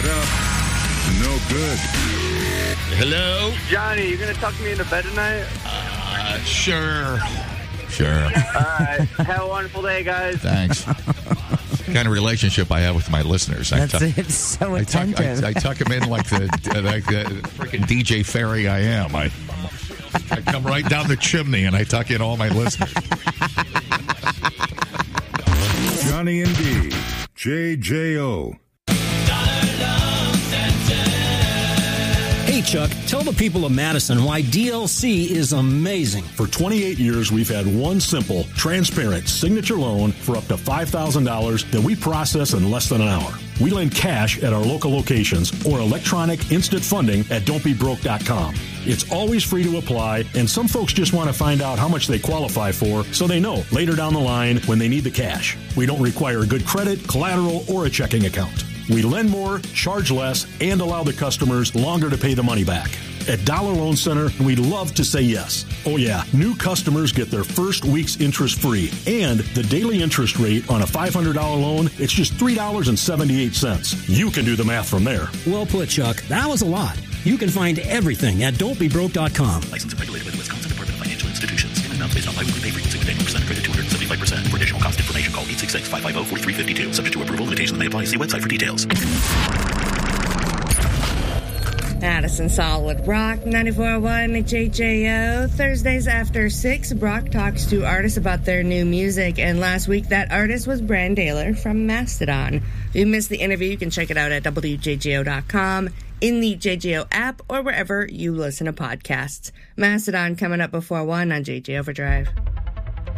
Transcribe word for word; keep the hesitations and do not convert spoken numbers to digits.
it up. No good. Hello? Johnny, you going to tuck me into bed tonight? Uh, sure. Sure. All right. Have a wonderful day, guys. Thanks. Kind of relationship I have with my listeners. I That's tuck, it's so I tuck, attentive. I, I tuck them in like the like the freaking D J Ferry I am. I, I come right down the chimney and I tuck in all my listeners. Johnny and D. J J O. Hey, Chuck, tell the people of Madison why D L C is amazing. For twenty-eight years, we've had one simple, transparent signature loan for up to five thousand dollars that we process in less than an hour. We lend cash at our local locations or electronic instant funding at don't be broke dot com. It's always free to apply, and some folks just want to find out how much they qualify for so they know later down the line when they need the cash. We don't require good credit, collateral, or a checking account. We lend more, charge less, and allow the customers longer to pay the money back. At Dollar Loan Center, we love to say yes. Oh yeah, new customers get their first week's interest free. And the daily interest rate on a five hundred dollars loan, it's just three dollars and seventy-eight cents. You can do the math from there. Well put, Chuck. That was a lot. You can find everything at don't be broke dot com. Licensed and regulated by the Wisconsin Department of Financial Institutions. Payment amounts based on biweekly pay frequency with annual percent credit two hundred seventy-five percent. For additional cost information, call eight six six, five five zero, four three five two. Subject to approval, limitations may apply. See website for details. Madison Solid Rock, ninety-four point one J J O. Thursdays after six, Brock talks to artists about their new music. And last week, that artist was Brand Daler from Mastodon. If you missed the interview, you can check it out at W J J O dot com, in the J J O app, or wherever you listen to podcasts. Mastodon coming up before one on J J Overdrive.